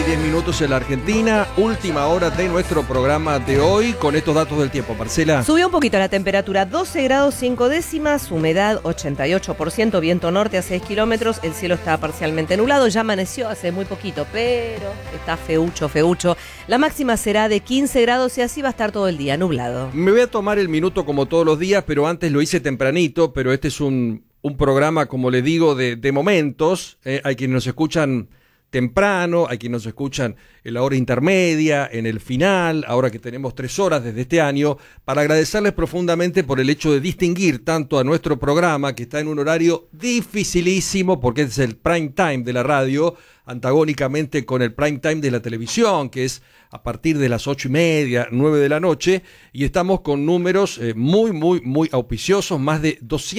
10 en la Argentina, última hora de nuestro programa de hoy con estos datos del tiempo. Marcela. Subió un poquito la temperatura, 12 grados 5 décimas, humedad 88%, viento norte a 6 kilómetros, el cielo está parcialmente nublado, ya amaneció hace muy poquito, pero está feucho. La máxima será de 15 grados y así va a estar todo el día, nublado. Me voy a tomar el minuto como todos los días, pero antes lo hice tempranito, pero este es un programa, como le digo, de momentos. Hay quienes nos escuchan temprano, hay quienes nos escuchan en la hora intermedia, en el final, ahora que tenemos 3 horas desde este año, para agradecerles profundamente por el hecho de distinguir tanto a nuestro programa, que está en un horario dificilísimo, porque es el prime time de la radio, antagónicamente con el prime time de la televisión, que es a partir de las 8:30, 9 de la noche, y estamos con números muy auspiciosos, más de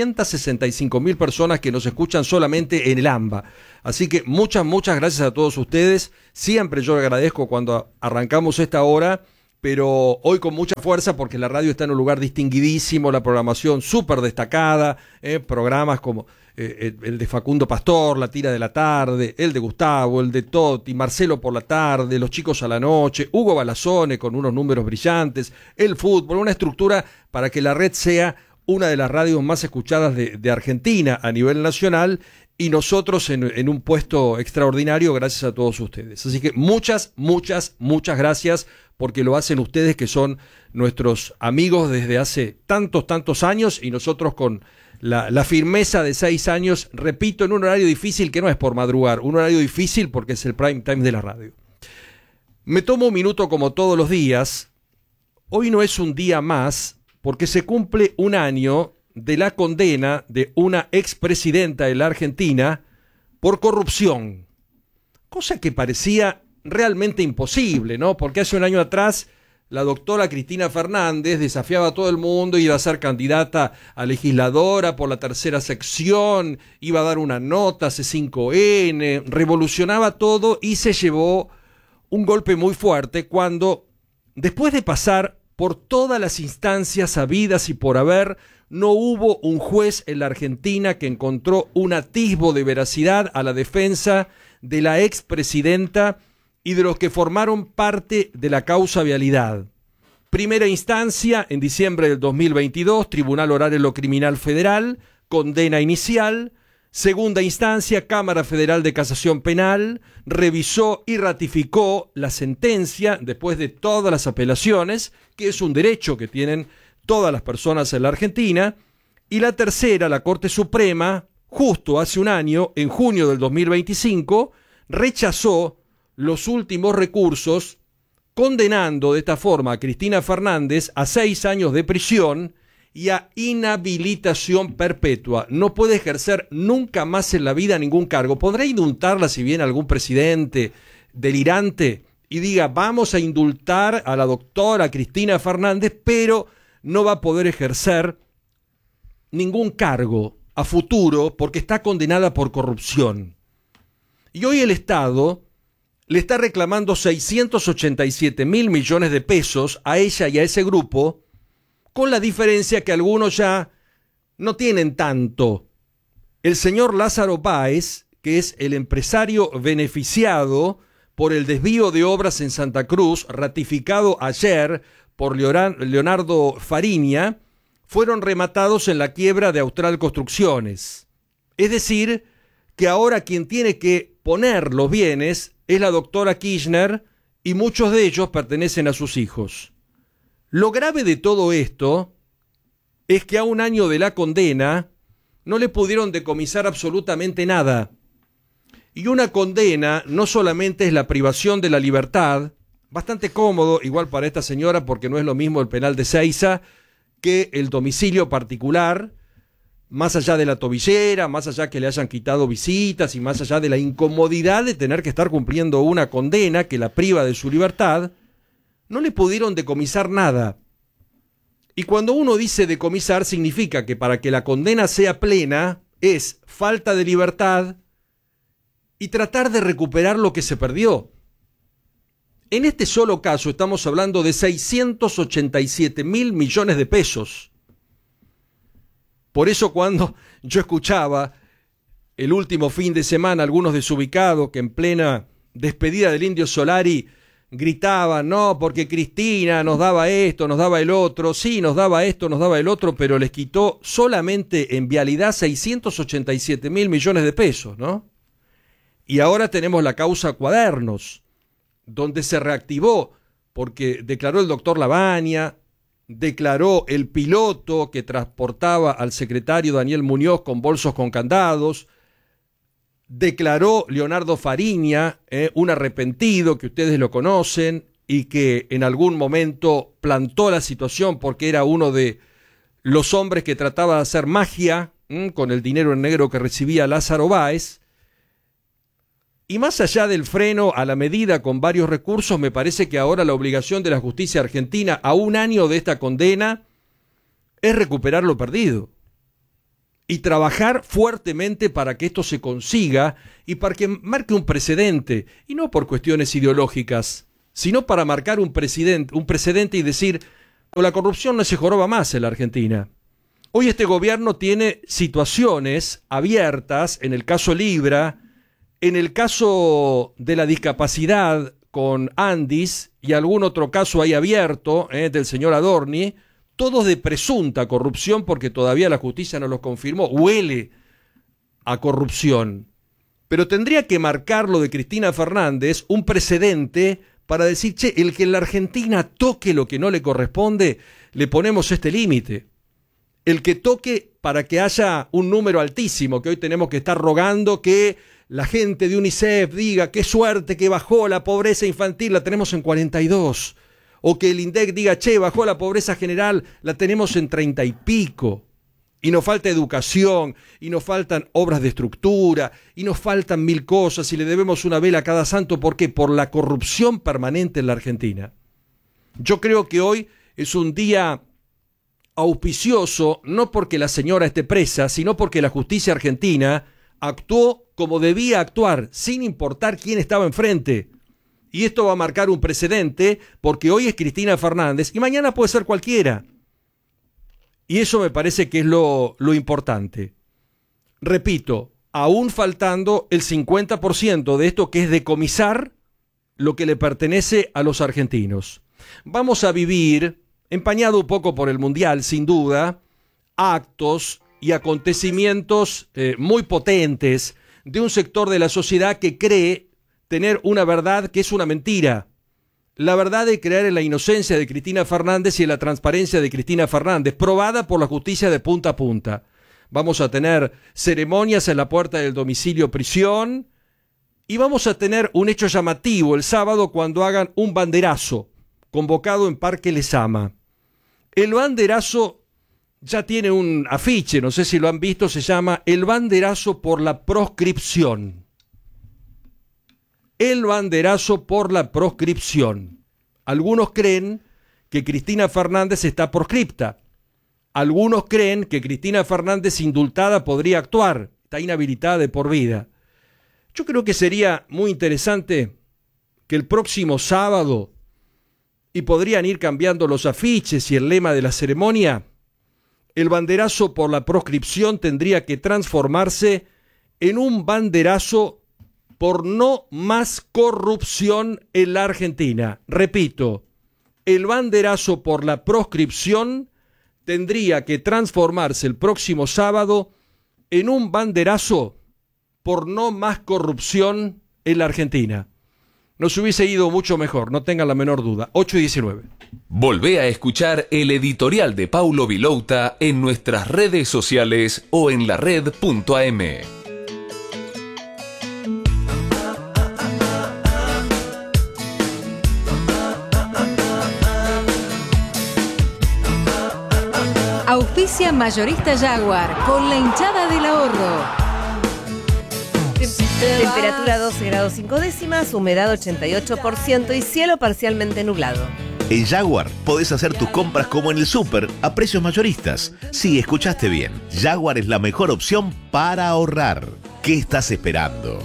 265.000 personas que nos escuchan solamente en el AMBA. Así que muchas gracias a todos ustedes. Siempre yo agradezco cuando arrancamos esta hora, pero hoy con mucha fuerza porque la radio está en un lugar distinguidísimo, la programación súper destacada, programas como el de Facundo Pastor, La Tira de la Tarde, el de Gustavo, el de Totti, Marcelo por la tarde, Los Chicos a la noche, Hugo Balazone con unos números brillantes, el fútbol, una estructura para que la red sea una de las radios más escuchadas de Argentina a nivel nacional, y nosotros en un puesto extraordinario gracias a todos ustedes. Así que muchas gracias, porque lo hacen ustedes, que son nuestros amigos desde hace tantos años, y nosotros con la firmeza de 6 años, repito, en un horario difícil que no es por madrugar, un horario difícil porque es el prime time de la radio. Me tomo un minuto como todos los días. Hoy no es un día más porque se cumple un año de la condena de una expresidenta de la Argentina por corrupción, cosa que parecía realmente imposible, ¿no? Porque hace un año atrás la doctora Cristina Fernández desafiaba a todo el mundo, iba a ser candidata a legisladora por la 3ª sección, iba a dar una nota C5N, revolucionaba todo, y se llevó un golpe muy fuerte cuando, después de pasar por todas las instancias habidas y por haber, no hubo un juez en la Argentina que encontró un atisbo de veracidad a la defensa de la expresidenta y de los que formaron parte de la causa Vialidad. Primera instancia, en diciembre del 2022, Tribunal Oral en lo Criminal Federal, condena inicial. Segunda instancia, Cámara Federal de Casación Penal, revisó y ratificó la sentencia después de todas las apelaciones, que es un derecho que tienen todas las personas en la Argentina. Y la tercera, la Corte Suprema, justo hace un año, en junio del 2025, rechazó los últimos recursos, condenando de esta forma a Cristina Fernández a 6 años de prisión y a inhabilitación perpetua. No puede ejercer nunca más en la vida ningún cargo. Podrá indultarla si viene algún presidente delirante y diga, vamos a indultar a la doctora Cristina Fernández, pero no va a poder ejercer ningún cargo a futuro porque está condenada por corrupción. Y hoy el Estado le está reclamando 687.000 millones de pesos a ella y a ese grupo, con la diferencia que algunos ya no tienen tanto. El señor Lázaro Báez, que es el empresario beneficiado por el desvío de obras en Santa Cruz, ratificado ayer por Leonardo Fariña, fueron rematados en la quiebra de Austral Construcciones. Es decir, que ahora quien tiene que poner los bienes es la doctora Kirchner, y muchos de ellos pertenecen a sus hijos. Lo grave de todo esto es que a un año de la condena no le pudieron decomisar absolutamente nada. Y una condena no solamente es la privación de la libertad, bastante cómodo, igual para esta señora, porque no es lo mismo el penal de Ezeiza que el domicilio particular, más allá de la tobillera, más allá que le hayan quitado visitas y más allá de la incomodidad de tener que estar cumpliendo una condena que la priva de su libertad, no le pudieron decomisar nada. Y cuando uno dice decomisar, significa que para que la condena sea plena es falta de libertad y tratar de recuperar lo que se perdió. En este solo caso estamos hablando de 687.000 millones de pesos. Por eso cuando yo escuchaba el último fin de semana algunos desubicados que en plena despedida del Indio Solari gritaban, no, porque Cristina nos daba esto, nos daba el otro, sí, nos daba esto, nos daba el otro, pero les quitó solamente en vialidad 687.000 millones de pesos, ¿no? Y ahora tenemos la causa Cuadernos, donde se reactivó, porque declaró el doctor Lavagna, declaró el piloto que transportaba al secretario Daniel Muñoz con bolsos con candados, declaró Leonardo Fariña, un arrepentido que ustedes lo conocen y que en algún momento plantó la situación porque era uno de los hombres que trataba de hacer magia con el dinero en negro que recibía Lázaro Báez. Y más allá del freno a la medida con varios recursos, me parece que ahora la obligación de la justicia argentina a un año de esta condena es recuperar lo perdido y trabajar fuertemente para que esto se consiga y para que marque un precedente, y no por cuestiones ideológicas, sino para marcar un precedente y decir, con la corrupción no se joroba más en la Argentina. Hoy este gobierno tiene situaciones abiertas, en el caso Libra, en el caso de la discapacidad con Andis y algún otro caso ahí abierto del señor Adorni, todos de presunta corrupción porque todavía la justicia no los confirmó, huele a corrupción. Pero tendría que marcar lo de Cristina Fernández un precedente para decir, che, el que en la Argentina toque lo que no le corresponde, le ponemos este límite. El que toque para que haya un número altísimo, que hoy tenemos que estar rogando que la gente de UNICEF diga qué suerte que bajó la pobreza infantil, la tenemos en 42. O que el INDEC diga, che, bajó la pobreza general, la tenemos en 30 y pico. Y nos falta educación, y nos faltan obras de estructura, y nos faltan mil cosas, y le debemos una vela a cada santo. ¿Por qué? Por la corrupción permanente en la Argentina. Yo creo que hoy es un día auspicioso, no porque la señora esté presa, sino porque la justicia argentina actuó como debía actuar, sin importar quién estaba enfrente. Y esto va a marcar un precedente porque hoy es Cristina Fernández y mañana puede ser cualquiera. Y eso me parece que es lo importante. Repito, aún faltando el 50% de esto que es decomisar lo que le pertenece a los argentinos. Vamos a vivir, empañado un poco por el Mundial, sin duda, actos y acontecimientos muy potentes de un sector de la sociedad que cree tener una verdad que es una mentira. La verdad de creer en la inocencia de Cristina Fernández y en la transparencia de Cristina Fernández, probada por la justicia de punta a punta. Vamos a tener ceremonias en la puerta del domicilio prisión y vamos a tener un hecho llamativo el sábado cuando hagan un banderazo convocado en Parque Lezama. El banderazo ya tiene un afiche, no sé si lo han visto, se llama El banderazo por la proscripción. El banderazo por la proscripción. Algunos creen que Cristina Fernández está proscripta. Algunos creen que Cristina Fernández indultada podría actuar, está inhabilitada de por vida. Yo creo que sería muy interesante que el próximo sábado, y podrían ir cambiando los afiches y el lema de la ceremonia, el banderazo por la proscripción tendría que transformarse en un banderazo por no más corrupción en la Argentina. Repito, el banderazo por la proscripción tendría que transformarse el próximo sábado en un banderazo por no más corrupción en la Argentina. Nos hubiese ido mucho mejor, no tengan la menor duda. 8:19. Volvé a escuchar el editorial de Paulo Vilouta en nuestras redes sociales o en lared.am. Auspicia Mayorista Jaguar con la hinchada del ahorro. Temperatura 12 grados 5 décimas, humedad 88% y cielo parcialmente nublado. En Jaguar podés hacer tus compras como en el súper a precios mayoristas. Sí, escuchaste bien. Jaguar es la mejor opción para ahorrar. ¿Qué estás esperando?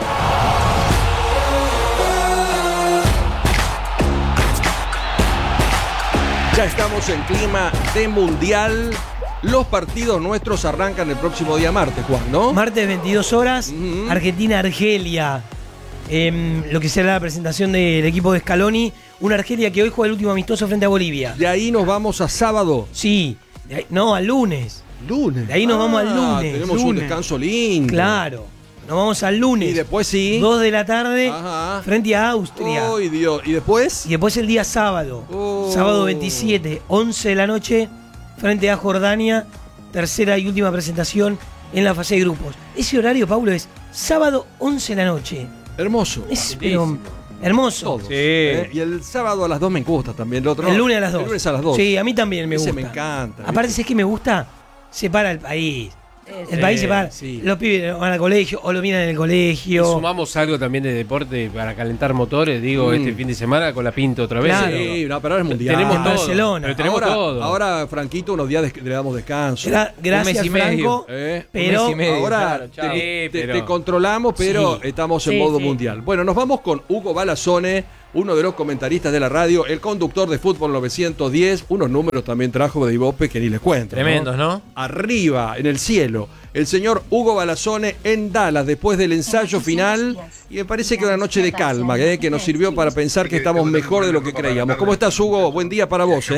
Ya estamos en clima de mundial. Los partidos nuestros arrancan el próximo día martes, Juan, ¿no? Martes 22 horas, Argentina-Argelia. lo que será la presentación del equipo de Scaloni, una Argelia que hoy juega el último amistoso frente a Bolivia. De ahí nos vamos a sábado. Sí, no, al lunes. Lunes. De ahí nos vamos al lunes. Tenemos un descanso lindo. Claro, nos vamos al lunes. Y después sí. 2 de la tarde, frente a Austria. ¡Ay, Dios! ¿Y después? Y después el día sábado, sábado 27, 11 de la noche, frente a Jordania, tercera y última presentación en la fase de grupos. Ese horario, Paulo, es sábado 11 de la noche. Hermoso. Es pero, hermoso. Todos. Y el sábado a las 2 me gusta también. El lunes a las 2. El lunes a las 2. Sí, a mí también me gusta. Me encanta. Aparte, ¿sabes qué me gusta? Separa el país. El país se para. Sí. Los pibes van al colegio o lo miran en el colegio. Y sumamos algo también de deporte para calentar motores, este fin de semana con la Pinto otra vez. Claro. Sí, no, pero ahora es mundial. Tenemos todo. Barcelona. Pero tenemos todo. Ahora, Franquito, unos días le damos descanso. Gracias, Franco. Pero ahora te controlamos, pero estamos en modo mundial. Bueno, nos vamos con Hugo Balazzone, uno de los comentaristas de la radio, el conductor de Fútbol 910. Unos números también trajo de Ibope que ni les cuento. Tremendos, ¿no? Arriba, en el cielo, el señor Hugo Balazzone en Dallas después del ensayo final. Y me parece que una noche de calma, que nos sirvió para pensar que estamos mejor de lo que creíamos. ¿Cómo estás, Hugo? Buen día para vos,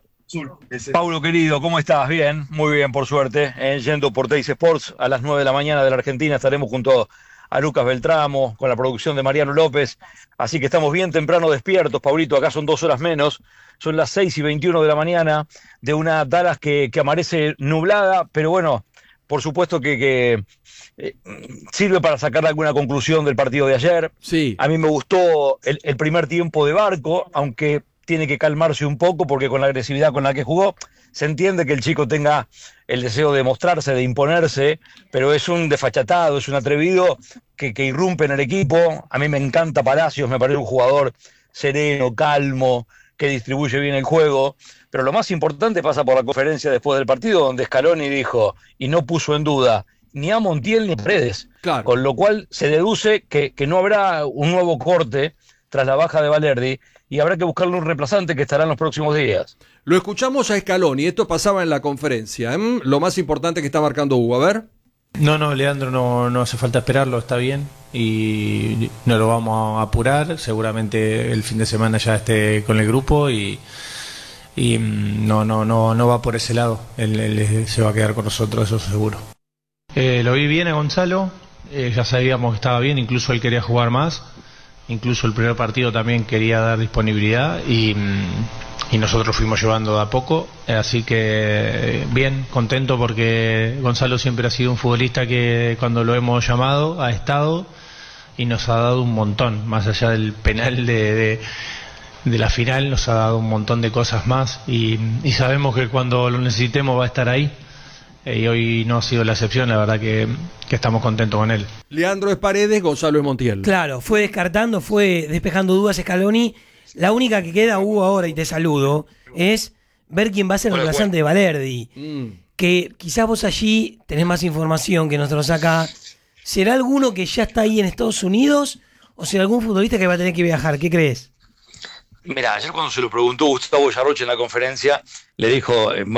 Paulo, querido, ¿cómo estás? Bien, muy bien, por suerte. Yendo por Teis Sports a las 9 de la mañana de la Argentina estaremos junto a Lucas Beltramo, con la producción de Mariano López. Así que estamos bien temprano despiertos, Paulito. Acá son 2 horas menos. Son las 6:21 de la mañana de una Dallas que amanece nublada, pero bueno, por supuesto que sirve para sacar alguna conclusión del partido de ayer. Sí. A mí me gustó el primer tiempo de Barco, aunque tiene que calmarse un poco porque con la agresividad con la que jugó, se entiende que el chico tenga el deseo de mostrarse, de imponerse, pero es un desfachatado, es un atrevido que irrumpe en el equipo. A mí me encanta Palacios, me parece un jugador sereno, calmo, que distribuye bien el juego, pero lo más importante pasa por la conferencia después del partido, donde Scaloni dijo, y no puso en duda, ni a Montiel ni a Paredes, claro. Con lo cual se deduce que no habrá un nuevo corte tras la baja de Valerdi, y habrá que buscarle un reemplazante que estará en los próximos días. Lo escuchamos a Scaloni, esto pasaba en la conferencia. Lo más importante que está marcando Hugo, a ver. No, Leandro, no hace falta esperarlo, está bien, y no lo vamos a apurar, seguramente el fin de semana ya esté con el grupo y no va por ese lado, él se va a quedar con nosotros, eso seguro. Lo vi bien a Gonzalo, ya sabíamos que estaba bien, incluso él quería jugar más. Incluso el primer partido también quería dar disponibilidad y nosotros fuimos llevando de a poco, así que bien, contento porque Gonzalo siempre ha sido un futbolista que cuando lo hemos llamado ha estado y nos ha dado un montón, más allá del penal de la final, nos ha dado un montón de cosas más y sabemos que cuando lo necesitemos va a estar ahí. Y hoy no ha sido la excepción, la verdad que estamos contentos con él. Leandro es Paredes, Gonzalo es Montiel. Claro, fue descartando, fue despejando dudas Scaloni. La única que queda, Hugo, ahora, y te saludo, es ver quién va a ser el reemplazante de Valerdi. Que quizás vos allí tenés más información que nosotros acá. ¿Será alguno que ya está ahí en Estados Unidos o será algún futbolista que va a tener que viajar? ¿Qué crees? Mira, ayer cuando se lo preguntó Gustavo Yarroche en la conferencia, le dijo,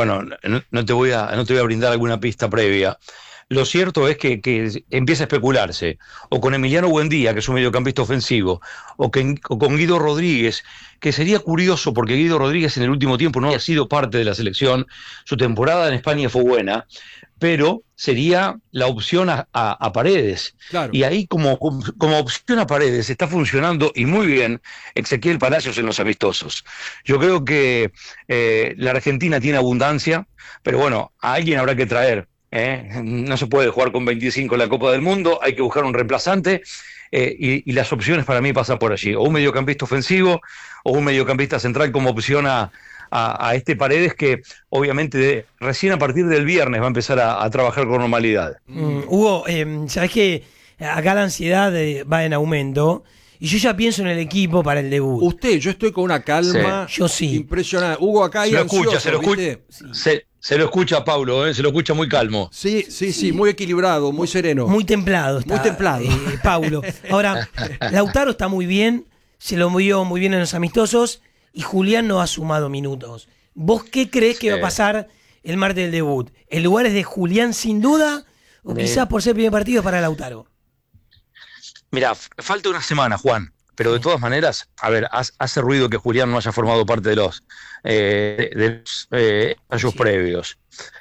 no te voy a brindar alguna pista previa. Lo cierto es que empieza a especularse, o con Emiliano Buendía, que es un mediocampista ofensivo, o con Guido Rodríguez, que sería curioso porque Guido Rodríguez en el último tiempo no ha sido parte de la selección, su temporada en España fue buena, pero sería la opción a Paredes. Claro. Y ahí como opción a Paredes está funcionando y muy bien Ezequiel Palacios en los amistosos. Yo creo que la Argentina tiene abundancia, pero bueno, a alguien habrá que traer. No se puede jugar con 25 en la Copa del Mundo, hay que buscar un reemplazante y las opciones para mí pasan por allí, o un mediocampista ofensivo o un mediocampista central como opción a este Paredes que obviamente recién a partir del viernes va a empezar a trabajar con normalidad. Hugo, sabes que acá la ansiedad va en aumento y yo ya pienso en el equipo para el debut. Yo estoy con una calma yo sí. Impresionante. Hugo acá hay ansioso, se lo escucha Paulo, se lo escucha muy calmo. Sí, muy equilibrado, muy sereno. Muy templado está. Muy templado. Paulo. Ahora, Lautaro está muy bien, se lo vio muy bien en los amistosos y Julián no ha sumado minutos. ¿Vos qué crees que va a pasar el martes del debut? ¿El lugar es de Julián sin duda o quizás por ser primer partido para Lautaro? Mira, falta una semana, Juan, pero de todas maneras, a ver, hace ruido que Julián no haya formado parte de los ensayos previos.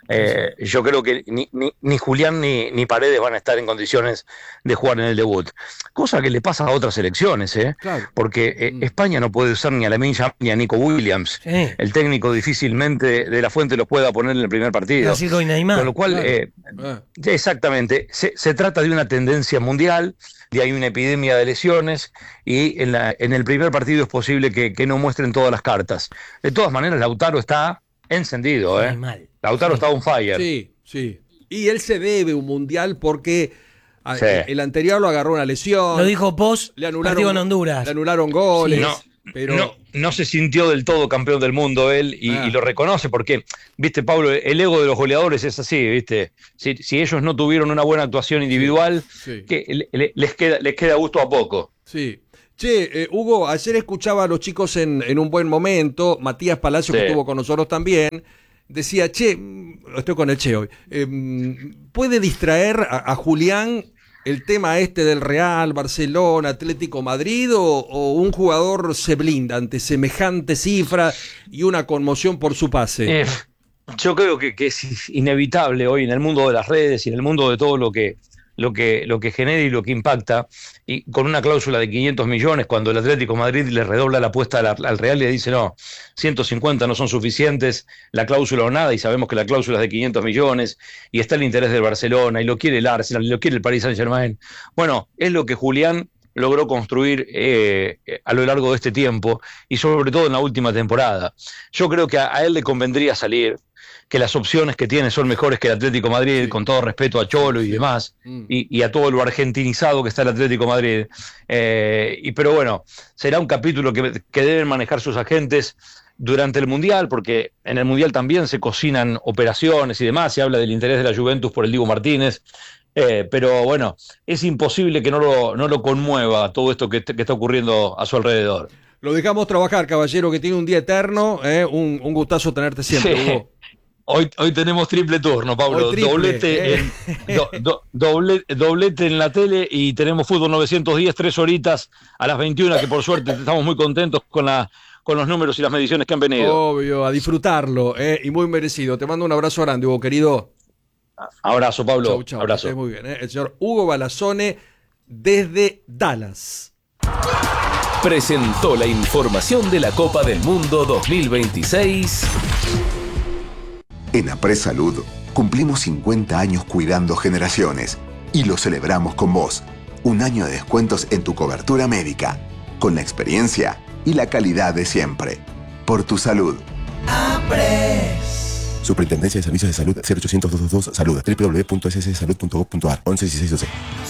Yo creo que ni Julián ni Paredes van a estar en condiciones de jugar en el debut. Cosa que le pasa a otras selecciones, Claro. porque España no puede usar ni a Lamine Yamal ni a Nico Williams. Sí. El técnico difícilmente de la Fuente los pueda poner en el primer partido. Brasil con Neymar. Con lo cual, exactamente, se trata de una tendencia mundial, de hay una epidemia de lesiones y en el primer partido es posible que no muestren todas las cartas. De todas maneras, Lautaro está encendido, Muy mal. Lautaro está on fire. Sí, sí. Y él se debe un mundial porque Sí. el anterior lo agarró una lesión. Lo dijo post Le anularon, partido en Honduras. Le anularon goles. Sí. Pero No se sintió del todo campeón del mundo él y lo reconoce porque, viste, Pablo, el ego de los goleadores es así, viste. Si ellos no tuvieron una buena actuación individual, Sí. que les queda gusto a poco. Sí. Che, Hugo, ayer escuchaba a los chicos en un buen momento, Matías Palacio, que Sí. estuvo con nosotros también, decía, che, estoy con el Che hoy, ¿puede distraer a Julián el tema este del Real, Barcelona, Atlético Madrid o un jugador se blinda ante semejante cifra y una conmoción por su pase? Yo creo que es inevitable hoy en el mundo de las redes y en el mundo de todo lo que genera y lo que impacta, y con una cláusula de 500 millones, cuando el Atlético de Madrid le redobla la apuesta al Real y le dice, no, 150 no son suficientes, la cláusula o nada, y sabemos que la cláusula es de 500 millones, y está el interés del Barcelona, y lo quiere el Arsenal, y lo quiere el Paris Saint-Germain. Bueno, es lo que Julián logró construir a lo largo de este tiempo, y sobre todo en la última temporada. Yo creo que a él le convendría salir, que las opciones que tiene son mejores que el Atlético de Madrid, Sí. con todo respeto a Cholo y demás, y a todo lo argentinizado que está el Atlético de Madrid. Pero bueno, será un capítulo que deben manejar sus agentes durante el Mundial, porque en el Mundial también se cocinan operaciones y demás, se habla del interés de la Juventus por el Dibu Martínez, pero bueno, es imposible que no lo conmueva todo esto que está ocurriendo a su alrededor. Lo dejamos trabajar, caballero, que tiene un día eterno, un gustazo tenerte siempre, Sí. Hugo. Hoy tenemos triple turno, Pablo. Hoy triple, Doblete en la tele y tenemos fútbol 910, 3 horitas a las 21, que por suerte estamos muy contentos con los números y las mediciones que han venido. Obvio, a disfrutarlo, y muy merecido. Te mando un abrazo grande, Hugo, querido. Abrazo, Pablo. Chau, chau. Abrazo. Estés muy bien, El señor Hugo Balazzone desde Dallas. Presentó la información de la Copa del Mundo 2026. En Apres Salud cumplimos 50 años cuidando generaciones y lo celebramos con vos. Un año de descuentos en tu cobertura médica, con la experiencia y la calidad de siempre. Por tu salud. Apres. Superintendencia de Servicios de Salud 0800-222 Salud. www.sssalud.gov.ar 111612.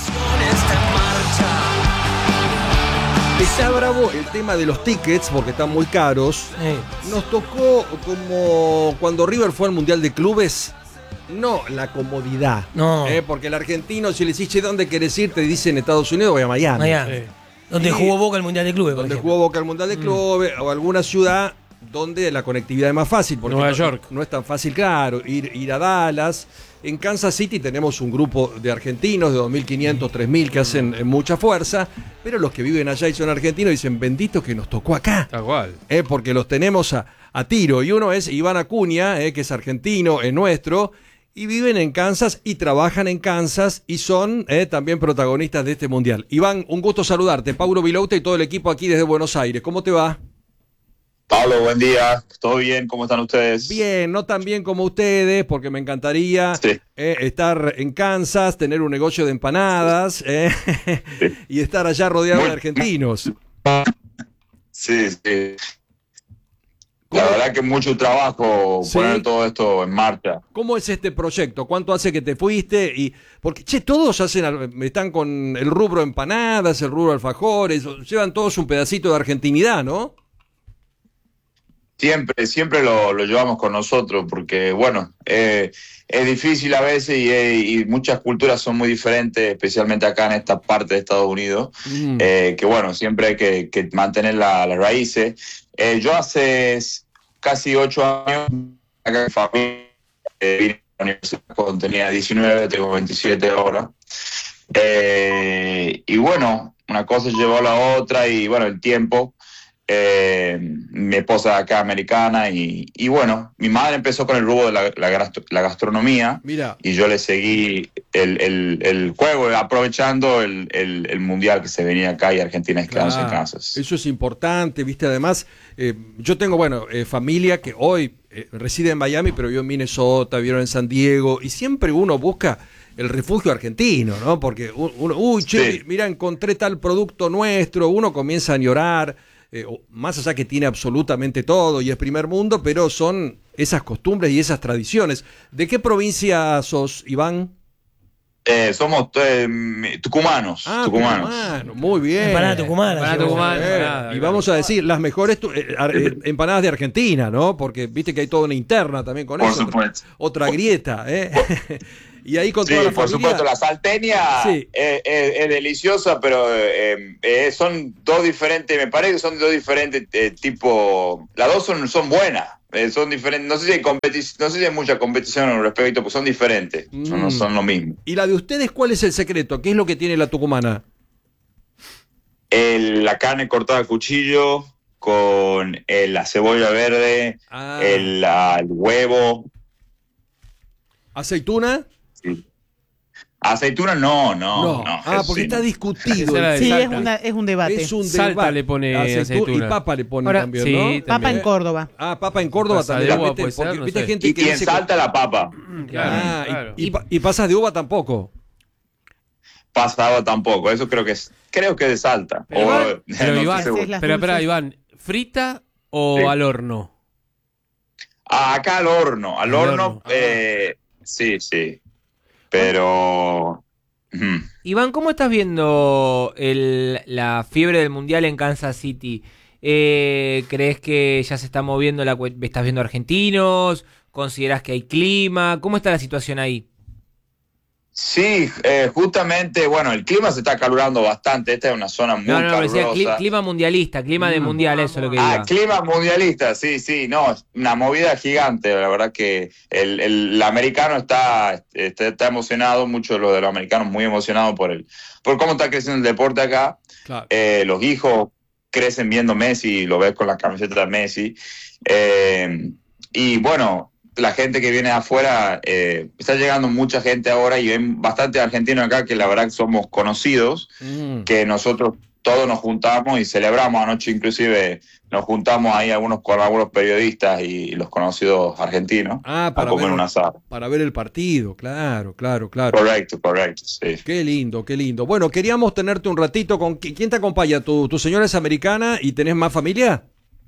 Está bravo el tema de los tickets porque están muy caros. Nos tocó como cuando River fue al Mundial de Clubes. No la comodidad. No. Porque el argentino, si le decís, che, ¿dónde querés ir? Te dicen Estados Unidos o a Miami. Miami. Donde jugó Boca el Mundial de Clubes. por Donde ejemplo. jugó Boca el Mundial de Clubes o alguna ciudad donde la conectividad es más fácil. Porque Nueva York. No es tan fácil, claro, ir a Dallas. En Kansas City tenemos un grupo de argentinos de 2.500, 3.000 que hacen mucha fuerza, pero los que viven allá y son argentinos dicen, bendito que nos tocó acá. Tal cual. Porque los tenemos a tiro. Y uno es Iván Acuña, que es argentino, es nuestro, y viven en Kansas y trabajan en Kansas y son también protagonistas de este mundial. Iván, un gusto saludarte. Paulo Vilouta y todo el equipo aquí desde Buenos Aires. ¿Cómo te va? Pablo, buen día. ¿Todo bien? ¿Cómo están ustedes? Bien, no tan bien como ustedes, porque me encantaría estar en Kansas, tener un negocio de empanadas y estar allá rodeado de argentinos. Sí, sí. La verdad que mucho trabajo poner todo esto en marcha. ¿Cómo es este proyecto? ¿Cuánto hace que te fuiste? Porque, todos están con el rubro empanadas, el rubro alfajores, llevan todos un pedacito de argentinidad, ¿no? Siempre lo llevamos con nosotros porque, bueno, es difícil a veces y muchas culturas son muy diferentes, especialmente acá en esta parte de Estados Unidos, que, bueno, siempre hay que mantener las raíces. Yo hace casi 8 años, acá en familia, vine a la universidad cuando tenía 19, tengo 27 ahora. Y bueno, una cosa llevó a la otra y bueno, el tiempo. Mi esposa acá americana y bueno, mi madre empezó con el rubro de la gastronomía. Mira. Y yo le seguí el juego, aprovechando el mundial que se venía acá y Argentina quedándose en Kansas. Eso es importante, viste, además yo tengo, familia que hoy reside en Miami, pero vivió en Minnesota, vivieron en San Diego, y siempre uno busca el refugio argentino, ¿no? Porque uno, Sí. mira, encontré tal producto nuestro, uno comienza a añorar. Más allá que tiene absolutamente todo y es primer mundo, pero son esas costumbres y esas tradiciones. ¿De qué provincia sos, Iván? Somos tucumanos. Tucumano, muy bien. Empanada tucumana. Empanada sí, tucumana. bueno. Nada, Y vamos a decir, las mejores empanadas de Argentina, ¿no? Porque viste que hay toda una interna también con Por eso. supuesto. Otra grieta, ¿eh? Y ahí con Sí, toda la por familia. supuesto, la salteña Sí. es deliciosa, pero son dos diferentes, me parece que son dos diferentes tipos, las dos son buenas, son diferentes, no sé si hay mucha competición al respecto, pues son diferentes, no son lo mismo. ¿Y la de ustedes cuál es el secreto? ¿Qué es lo que tiene la tucumana? La carne cortada a cuchillo con la cebolla verde, el huevo. ¿Aceituna? Sí. Aceituna no. Porque está discutido. Esa era de Sí, Salta. es un debate. Es un Salta debate. le pone aceituna. Y papa le pone Ahora, también, sí, ¿no? también. Papa en Córdoba. Papa en Córdoba Pasa también. de uva ¿Viste? puede ser, Porque no viste sé. gente Y que en dice Salta la papa. Claro. y pasas de uva tampoco. Pasaba tampoco, eso creo que es de Salta. Pero No Iván, estoy seguro. espera, Iván, ¿frita o Sí. al horno? Acá al horno, sí. Pero Iván, ¿cómo estás viendo la fiebre del mundial en Kansas City? ¿Crees que ya se está moviendo estás viendo argentinos? ¿Considerás que hay clima? ¿Cómo está la situación ahí? sí, justamente, bueno, el clima se está calurando bastante. Esta es una zona muy No, decía calurosa. clima mundialista, clima de mundial, eso es lo que digo. Clima mundialista, sí, no, es una movida gigante. La verdad que el americano está emocionado, muchos de los americanos muy emocionados por cómo está creciendo el deporte acá. Claro. Los hijos crecen viendo Messi, lo ves con la camiseta de Messi. Y bueno, la gente que viene de afuera, está llegando mucha gente ahora y ven bastante argentinos acá que la verdad que somos conocidos, que nosotros todos nos juntamos y celebramos anoche, inclusive nos juntamos ahí con algunos periodistas y los conocidos argentinos a comer un asado. Para ver el partido, claro. Correcto, sí. Qué lindo. Bueno, queríamos tenerte un ratito con... ¿Quién te acompaña? ¿Tu señora es americana y tenés más familia?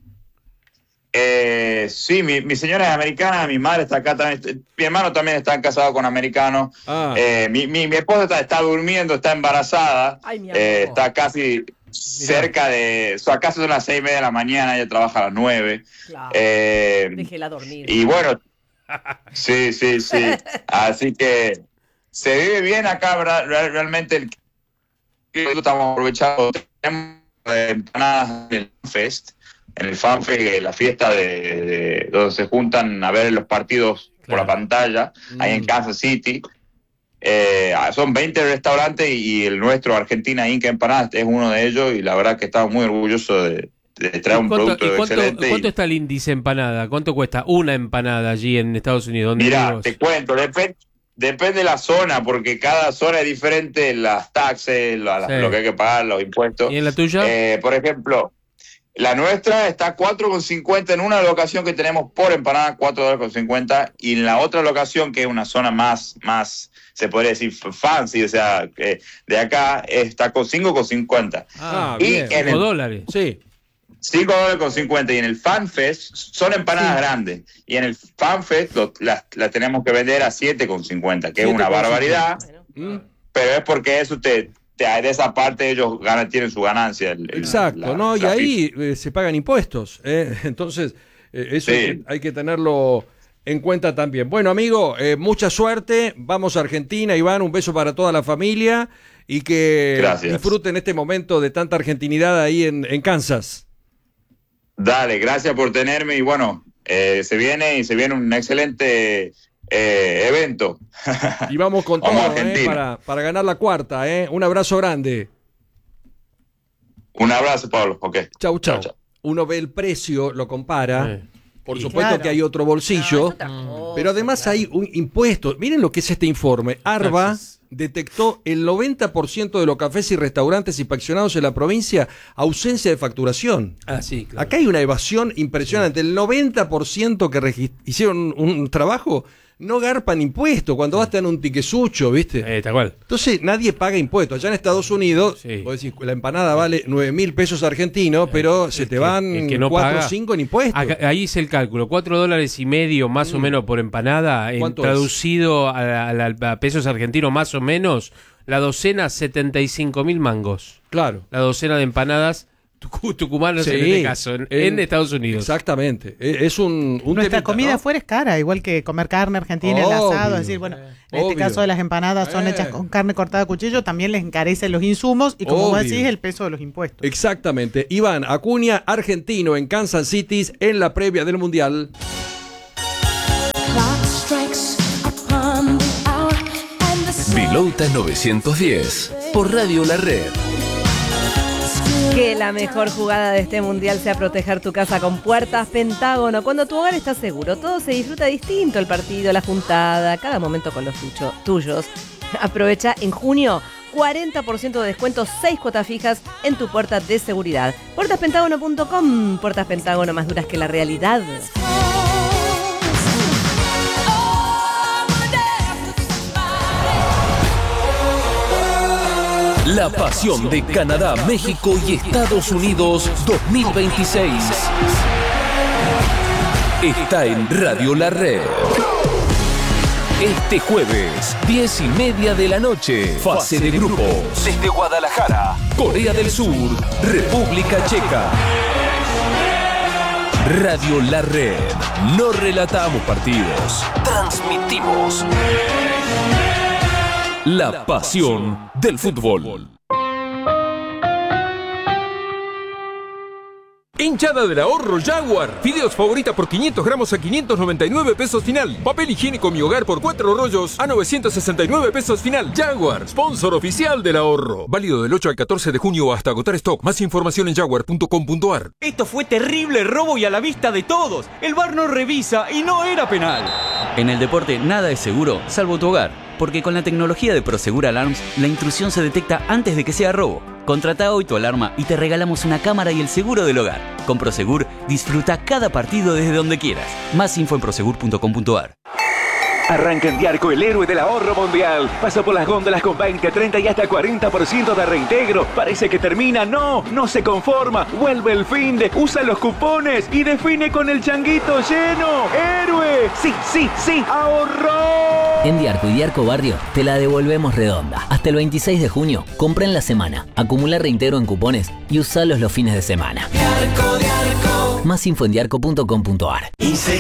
Sí, mi señora es americana, mi madre está acá también, mi hermano también está casado con americanos. Mi esposa está durmiendo, está embarazada. Ay, mi amor. Está casi cerca de, acá son las 6:30 de la mañana, ella trabaja a las 9. Claro. Déjela dormir. Y bueno, sí, así que se vive bien acá, realmente estamos aprovechando, tenemos empanadas del Fest. En el FanFest, la fiesta de donde se juntan a ver los partidos por la pantalla, ahí en Kansas City. Son 20 restaurantes y el nuestro, Argentina Inca Empanadas, es uno de ellos, y la verdad que estamos muy orgullosos de traer un producto excelente. ¿Cuánto está el índice empanada? ¿Cuánto cuesta una empanada allí en Estados Unidos? Mira, te cuento, depende de la zona, porque cada zona es diferente, las taxes, lo que hay que pagar, los impuestos. ¿Y en la tuya? Por ejemplo, la nuestra está $4.50 en una locación que tenemos por empanada, $4.50, y en la otra locación, que es una zona más se podría decir fancy, o sea, de acá, está con $5.50. Y bien, en $5, sí. $5.50, y en el FanFest son empanadas grandes, y en el FanFest la tenemos que vender a $7.50, que es una barbaridad, pero es porque eso de esa parte ellos tienen su ganancia. Exacto, ¿no? Y ahí se pagan impuestos, entonces eso hay que tenerlo en cuenta también. Bueno, amigo, mucha suerte, vamos a Argentina, Iván, un beso para toda la familia y que disfruten este momento de tanta argentinidad ahí en Kansas. Dale, gracias por tenerme, y bueno, se viene un excelente evento. Y vamos con Vamos, todo Argentina. para ganar la cuarta. Un abrazo grande. Un abrazo, Pablo. Ok. Chau. Uno ve el precio, lo compara. Por supuesto claro. que hay otro bolsillo, pero además hay un impuesto. Miren lo que es este informe. ARBA detectó el 90% de los cafés y restaurantes inspeccionados en la provincia ausencia de facturación. Sí, claro. Acá hay una evasión impresionante. El 90% que hicieron un trabajo no garpan impuestos. Cuando vas te dan un tiquesucho, ¿viste? Tal cual. Entonces nadie paga impuestos. Allá en Estados Unidos, vos decís, la empanada vale 9.000 pesos argentinos, pero se te van el que no 4 o paga, 5 en impuestos. Ahí hice el cálculo, $4.50 más o menos por empanada, traducido a pesos argentinos más o menos, la docena 75.000 mangos. Claro. La docena de empanadas tucumanos en este caso, en Estados Unidos. Exactamente. Es un Nuestra temita, comida ¿no? afuera es cara, igual que comer carne argentina, el asado, es decir, bueno, en este caso de las empanadas son hechas con carne cortada a cuchillo, también les encarecen los insumos y como vos decís, el peso de los impuestos. Exactamente. Iván Acuña, argentino en Kansas City en la previa del Mundial. Vilouta 910 por Radio La Red. Que la mejor jugada de este mundial sea proteger tu casa con Puertas Pentágono. Cuando tu hogar está seguro, todo se disfruta distinto. El partido, la juntada, cada momento con los tuyos. Aprovecha en junio 40% de descuento, 6 cuotas fijas en tu puerta de seguridad. Puertaspentágono.com. Puertas Pentágono, más duras que la realidad. La pasión de Canadá, México y Estados Unidos 2026 está en Radio La Red. Este jueves, 10:30 de la noche, fase de grupos. Desde Guadalajara, Corea del Sur, República Checa. Radio La Red. No relatamos partidos, transmitimos la pasión del fútbol. Hinchada del ahorro Jaguar. Fideos favorita por 500 gramos a 599 pesos final. Papel higiénico Mi Hogar por 4 rollos a 969 pesos final. Jaguar, sponsor oficial del ahorro. Válido del 8 al 14 de junio hasta agotar stock. Más información en jaguar.com.ar. Esto fue terrible robo y a la vista de todos. El VAR no revisa y no era penal. En el deporte nada es seguro, salvo tu hogar. Porque con la tecnología de Prosegur Alarms, la intrusión se detecta antes de que sea robo. Contrata hoy tu alarma y te regalamos una cámara y el seguro del hogar. Con Prosegur, disfruta cada partido desde donde quieras. Más info en prosegur.com.ar. Arranca en Diarco, el héroe del ahorro mundial. Pasa por las góndolas con 20, 30 y hasta 40% de reintegro. Parece que termina. No se conforma. Vuelve el finde, usa los cupones y define con el changuito lleno. ¡Héroe! Sí, ahorró. En Diarco y Diarco Barrio te la devolvemos redonda. Hasta el 26 de junio, compra en la semana, acumula reintegro en cupones y usalos los fines de semana. Diarco. Más info en diarco.com.ar. Y